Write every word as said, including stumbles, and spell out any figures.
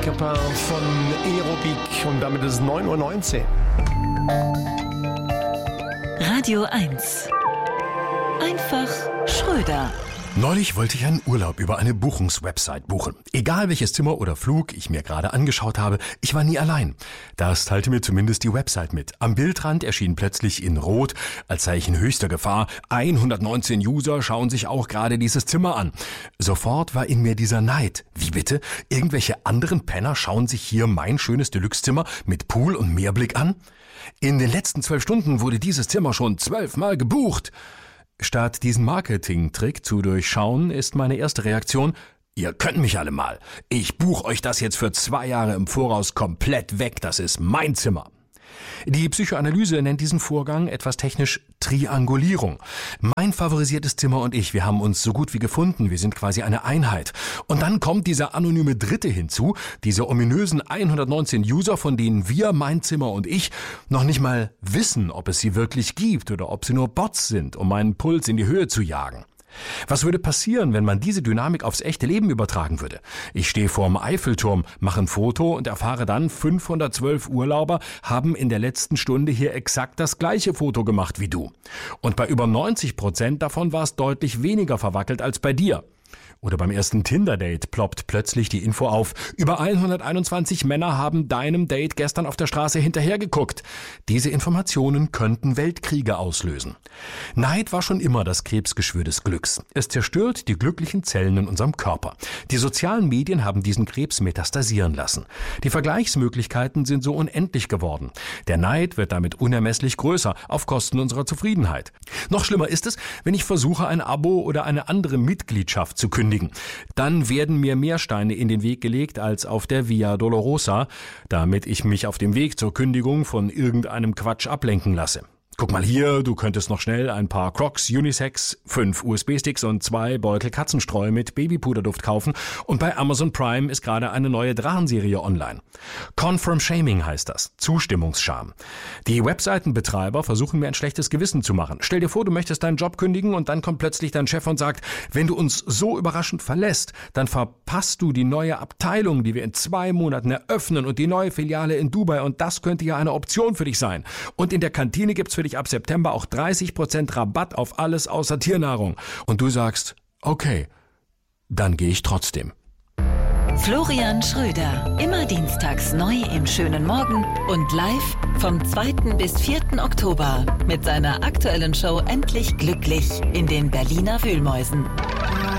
Capin von Aerobic und damit ist es neun Uhr neunzehn. Radio eins. Einfach Schröder. Neulich wollte ich einen Urlaub über eine Buchungswebsite buchen. Egal welches Zimmer oder Flug ich mir gerade angeschaut habe, ich war nie allein. Das teilte mir zumindest die Website mit. Am Bildrand erschien plötzlich in Rot, als Zeichen höchster Gefahr, hundertneunzehn User schauen sich auch gerade dieses Zimmer an. Sofort war in mir dieser Neid. Wie bitte? Irgendwelche anderen Penner schauen sich hier mein schönes Deluxe-Zimmer mit Pool und Meerblick an? In den letzten zwölf Stunden wurde dieses Zimmer schon zwölfmal gebucht. Statt diesen Marketing-Trick zu durchschauen, ist meine erste Reaktion: Ihr könnt mich alle mal. Ich buche euch das jetzt für zwei Jahre im Voraus komplett weg. Das ist mein Zimmer. Die Psychoanalyse nennt diesen Vorgang etwas technisch Triangulierung. Mein favorisiertes Zimmer und ich, wir haben uns so gut wie gefunden. Wir sind quasi eine Einheit. Und dann kommt dieser anonyme Dritte hinzu, diese ominösen hundertneunzehn User, von denen wir, mein Zimmer und ich, noch nicht mal wissen, ob es sie wirklich gibt oder ob sie nur Bots sind, um meinen Puls in die Höhe zu jagen. Was würde passieren, wenn man diese Dynamik aufs echte Leben übertragen würde? Ich stehe vorm Eiffelturm, mache ein Foto und erfahre dann, fünfhundertzwölf Urlauber haben in der letzten Stunde hier exakt das gleiche Foto gemacht wie du. Und bei über neunzig Prozent davon war es deutlich weniger verwackelt als bei dir. Oder beim ersten Tinder-Date ploppt plötzlich die Info auf: Über hunderteinundzwanzig Männer haben deinem Date gestern auf der Straße hinterhergeguckt. Diese Informationen könnten Weltkriege auslösen. Neid war schon immer das Krebsgeschwür des Glücks. Es zerstört die glücklichen Zellen in unserem Körper. Die sozialen Medien haben diesen Krebs metastasieren lassen. Die Vergleichsmöglichkeiten sind so unendlich geworden. Der Neid wird damit unermesslich größer, auf Kosten unserer Zufriedenheit. Noch schlimmer ist es, wenn ich versuche, ein Abo oder eine andere Mitgliedschaft zu kündigen. Dann werden mir mehr Steine in den Weg gelegt als auf der Via Dolorosa, damit ich mich auf dem Weg zur Kündigung von irgendeinem Quatsch ablenken lasse. Guck mal hier, du könntest noch schnell ein paar Crocs Unisex, fünf U S B-Sticks und zwei Beutel Katzenstreu mit Babypuderduft kaufen und bei Amazon Prime ist gerade eine neue Drachenserie online. Confirm Shaming heißt das, Zustimmungsscham. Die Webseitenbetreiber versuchen mir ein schlechtes Gewissen zu machen. Stell dir vor, du möchtest deinen Job kündigen und dann kommt plötzlich dein Chef und sagt: Wenn du uns so überraschend verlässt, dann verpasst du die neue Abteilung, die wir in zwei Monaten eröffnen und die neue Filiale in Dubai und das könnte ja eine Option für dich sein. Und in der Kantine gibt's für dich ab September auch dreißig Prozent Rabatt auf alles außer Tiernahrung. Und du sagst: Okay, dann gehe ich trotzdem. Florian Schröder, immer dienstags neu im schönen Morgen und live vom zweiten bis vierten Oktober mit seiner aktuellen Show Endlich Glücklich in den Berliner Wühlmäusen.